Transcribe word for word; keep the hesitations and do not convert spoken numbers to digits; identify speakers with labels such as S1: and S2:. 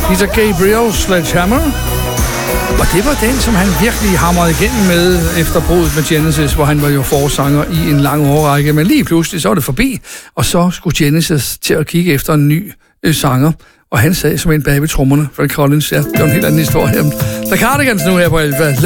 S1: Peter Gabriel, Sledgehammer. Og det var den, som han virkelig hamrede igennem med efter bruddet med Genesis, hvor han var jo forsanger i en lang årrække. Men lige pludselig, så var det forbi, og så skulle Genesis til at kigge efter en ny øh, sanger. Og han sad som en bag ved trommerne, for Collins, ja, det var en helt anden historie. The Cardigans nu her på Alfa.